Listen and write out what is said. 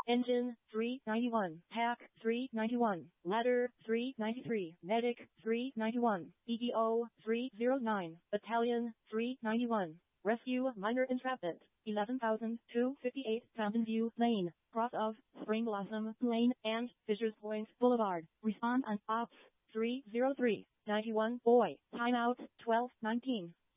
Engine 391, TAC 391, Ladder 393, Medic 391, EDO 309, Battalion 391. Rescue minor entrapment, 11,258 Fountain View Lane, cross of Spring Blossom Lane and Fishers Point Boulevard. Respond on Ops 303, 91 Boy. Timeout 12:19.